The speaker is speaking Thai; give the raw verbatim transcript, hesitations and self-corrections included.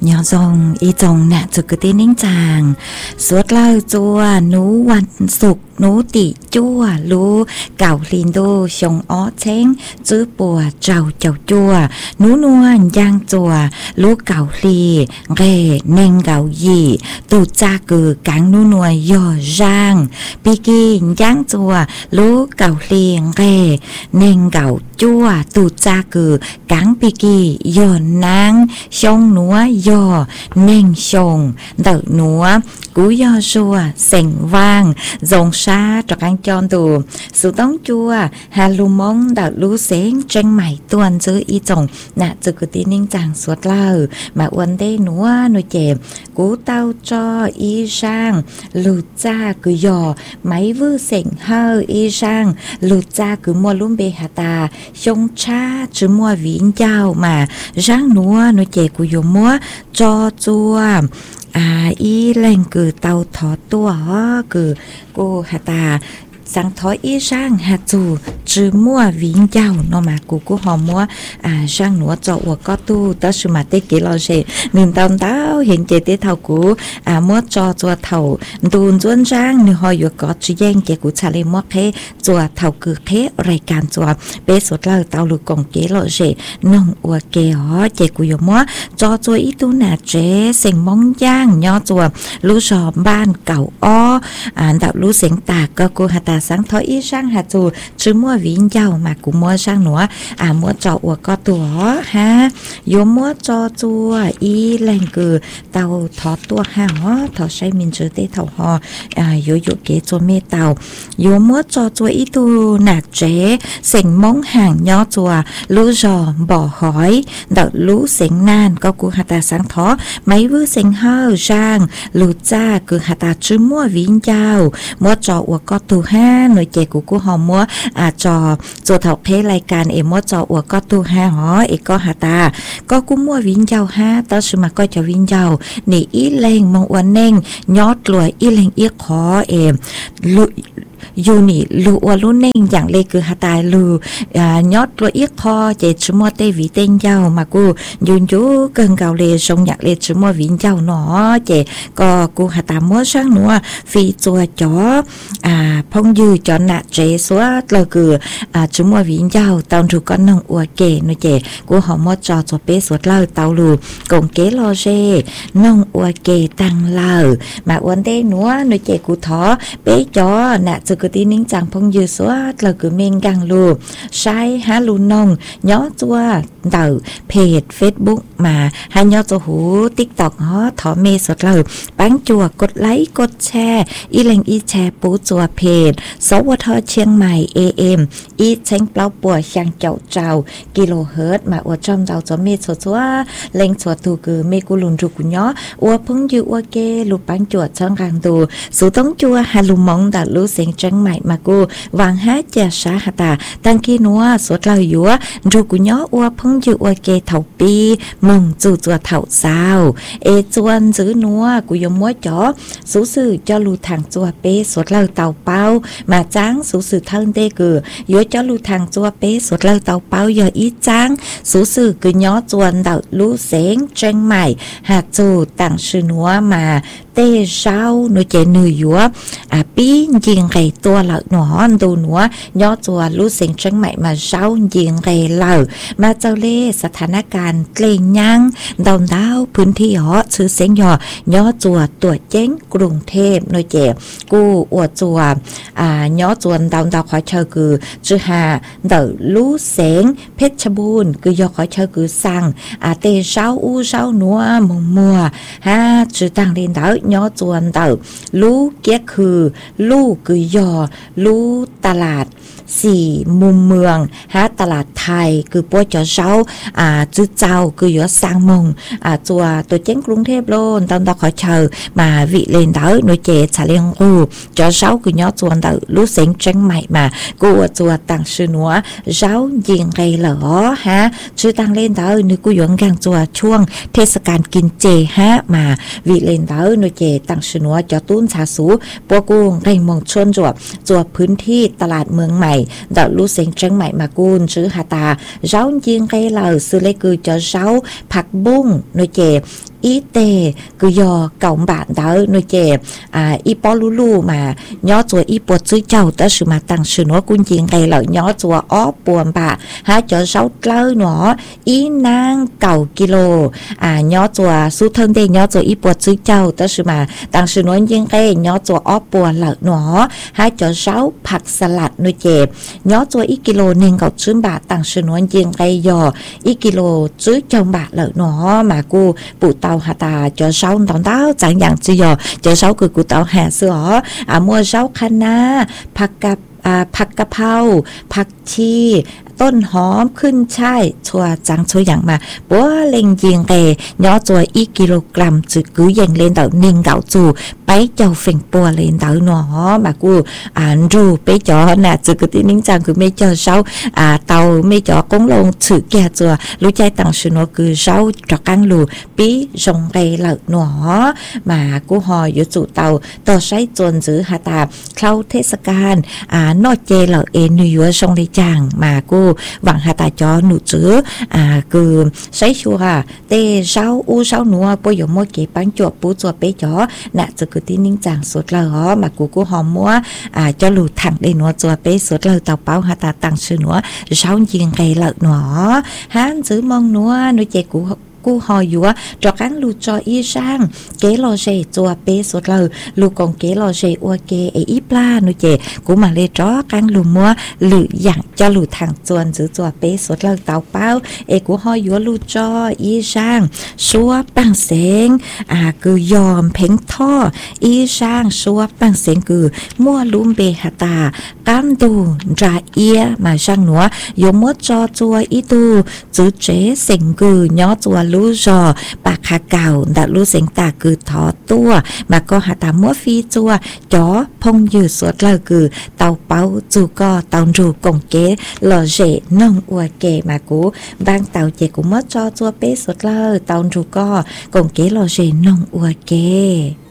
ยอทรงอีจงน่ะจุกตินิ่งจางสวดเล่าจัวหนูวันศุกร์หนูติจัวรู้เก่าลินโดชงอ้อเช้งจื้อปัวเจ้าเจ้าจัวหนูนวลย่างจัวรู้เก่าลีเร่เน่งเก่ายีตูจ้ากือกังหนูนวลย่อร่างปีกีย่างจัวรู้เก่าลีเร่เน่งเก่าจัวตูจ้ากือกังปีกีย่อนางชงหนัวย่อเน่งชงเดอหนัวกูย่อชัวเสียงว่างดงซาตระกันจอนตูสุต้องจัวฮาลูมงเดอลูเสียงเจงใหม่ตวนซื้ออีจงน่ะจุกตินิ่งจางสวดเล่ามาวันได้หนัวหนูเจ็บกูเต้าจออีช่างลูจ้ากูย่อไม่วื้อเสียงเฮาอีช่างลูจ้ากูมัวลุ่มเบหตาชงชาจืมัววิญญามาร่างหนัวหนูเจ็บกูอยู่มัวจอจัวอาอีแรงคือเตาทอตัวคือกูหาตาสังทออีช่างหาจูจื้อมั่ววิญญาเนาะมากูกูหอมมัวอ่าช่างหนัวจอวก็ตู้ตะสุมาเตกิโลเชหนึ่งตอนเต้าเห็นเจเตเท่ากูอ่ามัวจอจัวเท่าดูนจวนช่างนึกหอยก็จะแย่งเจกูชาเลมัวเคจัวเท่าคือเครายการจัวเปสุดเล่าเต้าลูกกงเกโลเชน้องอัวเกฮอเจกูอยู่มัวจอจัวอีตูน่ะเจเสียงมองย่างย่อจัวรู้ชอบบ้านเก่าอ้ออ่านดาวรู้เสียงตาก็กูหาตาสังทออีช่างหาจูจื้อมัววิญญามากูมัวช่างหนัวอ่ามัวจออัวก็ตัวฮะโยมัวจอจัวอีแรงคือเตาทอตัวฮะฮอทอใช้มินจื้อเตเท่าฮออ่าโยโยเกจัวเมเตาโยมัวจอจัวอีตูหนักเจเสียงมองห่างย่อจัวรู้จอบ่อหอยเดารู้เสียงนานก็กูหาตาสังทอไม่วื้อเสียงเฮาช่างรู้จ้าคือหาตาจื้อมัววิญญามัวจออัวก็ตัวฮะหน่วยเจกูกูหอมมัวอาจอจัวเถาเพรายการเอมัวจออัวก็ตูฮาหอเอก็หาตาก็กูมัววิญญาฮะตอสมาก็จะวิญญานี่อีแรงมองอวนเน่งยอดลวยอีแรงอีขอเอลุยูนี่ลูอวลุเน่งอย่างเลยคือหาตาลูอ่ายอดลวยอีคอเจชมัวเตวิเต็งเจ้ามากูยืนอยู่เกินเกาเลทรงอยากเลชมัววิญญาหนอเจก็กูหาตามัวช่างหนัวฟีจัวจ๋ออ่าพงยืจอนน่ะเจสัวเลยคืออ่าจุมัววิญญาตอนถูกก็น้องอวเกนเจกูหอมมอจอจอเปสวดเล่าเตาลูกงเกลอเจน้องอวเกตังเล่ามาวันเดหนัวหนเจกูท้อเปจอน่ะจุกตินิ่งจังพงยืสัวเลยคือเมงกังลูใช้ฮาลูน้องย่อจัวเต่าเพจเฟซบุ๊กมาฮันย่อจัวหูติ๊กต็อกฮอถอเมสวดเล่าปังจัวกดไลค์กดแชร์อีแรงอีแชร์ปูจัวเพจสวทเชียงใหม่ เอ เอ็ม อีเช้งเปล่าปัวช่างเจ้าเจ้ากิโลเฮิรตมาอวดจอมเจ้าจะเมสวดว่าเล็งสวดตูคือเมกุลุนจุกุญย้ออวดพึ่งยืออวดเกลูปังจวดช่างกลางตูสูต้องจัวฮาลุมองดัดรู้เสียงจังใหม่มากูวางฮะเจสาหตาตั้งกี้นัวสวดเราอยู่จุกุญย้ออวดพึ่งยืออวดเกเถาปีมงจูจัวเถาสาวเอจวนซื้อนัวกูยมมัวจ๋อสูสื่อเจ้าลูทางจัวเปสวดเราเต่าเป้ามาจ้างสูสื่อท่านเตกือย้อยเจ้าลูทางจัวเปสวดเราเต่าเป้าย่ออีจ้างสูสื่อกือย้อจวนเต่าลูเสงเจงใหม่หาจูต่างชื่อนัวมาเตเช้าหนูเจนือยัวอ่ะปียิงไก่ตัวเหล่าหนอนดูหนัวย้อจัวลูเสงเจงใหม่มาเช้ายิงไก่เหล่ามาเจ้าเล่สถานการณ์เกลยังดาวดาวพื้นที่หอชื่อเสียงย่อย่อจัวตัวเจ๊งกรุงเทพหนูเจกูอวดจัวอ่าย้อจวนดาวดาวขอเชอคือชื่อหาเดาลูเสงเพชรบูรณ์คือยอขอเชอคือสั่งอ่าเตเช้าอู้เช้าหนัวมัวมัวฮะชื่อต่างเรียนดาวย้อจวนเดาลูเกียคือลูคือยอลูตลาดสี่มุมเมืองฮะตลาดไทยคือปัวเจ้าเช้าอ่าจื้อเจ้าคือยอสร้างมงอ่าจัวตัวเจ๊งกรุงเทพโลนตอนดาวขอเชอมาวิเลนดาวหนูเจชาเลียงกูเจ้าเช้าคือย้อจวนเดาลูเสงเจ๊งใหม่มากูจัวต่างชื่อหนัวเช้ายิงไงเหรอฮะชื่อต่างเล่นดาวนึกกูหยงกลางจัวช่วงเทศกาลกินเจฮะมาวิเลนดาวหนูเจต่างชื่อหนัวเจ้าตุ้นชาสูปัวกูไงมองชนจัวจัวพื้นที่ตลาดเมืองใหม่เดาลูเสงเจ๊งใหม่มากูนชื่อหาตาเช้ายิงไงเหรอซื้อเลยคือเจ้าเช้าผักบุ้งหนูเจอีเตคือยอเก่าบ้านเด้อหน่วยเจอ่าอีปอลูลูมาย้อจัวอีปวดซื้อเจ้าแต่สิมาตั้งชื่อว่ากุญจิงไกเหล่าย้อจัวอ้อปวมบ่าหาจอเสาเล้าหนออีนางเก่ากิโลอ่าย้อจัวสู้เทิงเดย้อจัวอีปวดซื้อเจ้าแต่สิมาตั้งชื่อว่ายิงไกย้อจัวอ้อปวดเหล่าหนอหาจอเสาผักสลัดหน่วยเจย้อจัวอีกิโลหนึ่งเก่าซื้อบาทตั้งชื่อว่ายิงไกยออีกิโลซื้อเจ้าบาทเหล่าหนอมากูปู่เตาหาตาจอเสาตอนเต้าจังอย่างจียอจอเสาคือกูเตาหาเสืออ่ามัวเสาคะน้าผักกับอ่าผักกะเพราผักชีต้นหอมขึ้นช่ายชัวจังชัวอย่างมาปัวเล็งยิงเกย้อจัวอีกิโลกรัมจืกูยังเล่นเต่าหนึ่งเก่าจูไปเจ้าเฟ่งปัวเล่นเต่าหนอมากูอ่านรูไปจ่อน่ะจืกูที่นิ่งจังคือไม่เจอเสาอ่าเต่าไม่จ่อกงลงถือแก่จัวรู้ใจต่างชนคือเสาจอกังลูปีจงเกเหล่าหนอมากูหออยู่จู่เต่าต่อใช้จนจื้อหาตาเข้าเทศกาลอ่านอเจเหล่าเอนุยัวชงเลยจังมากูหวังหาตาจอหนูจื้ออ่าคือใช้ชัวเตเสาอูเสาหนัวปอยมัวเก็บปังจวบปูจวบไปจอน่ะจะคือที่นิ่งจังสุดเลยอ๋อมากูกูหอมมัวอ่าจะหลุดถังได้หนัวจวบไปสุดเลยเต่าเป้าหาตาตังชื่อหนัวเสายิงไกลเหล่าหนัวฮันจื้อมองหนัวหนูเจกูกูหอยยัวจอกังลูจออีช่างเกลอเชจัวเปสุดเลยลูกองเกลอเชอัวเกไออีปลาหนูเจกูมาเลยจอกังลูมัวหรืออย่างจะลูทางจวนจื้อจัวเปสุดเลยเต่าเป้าเอกูหอยยัวลูจออีช่างชัวปังเสงอ่าคือยอมเพ่งท่ออีช่างชัวปังเสงคือมัวลุมเบหตากันดูราเอียมาช่างหนัวยมัวจอจัวอีตูจื้อเจเสงคือย้อจัวรู้จอปากขาเก่าดัดรู้เสียงตาคือถอตัวมาก็หาตามัวฟีจัวจอพงยืดสวดเลยคือเตาเป้าจูก็เตารูกงเกหล่อเจน้องอวเกมากูบางเตาเจกูมัวจอจัวเป๊สวดเลยเตารูก็กงเกหล่อเจน้องอวเก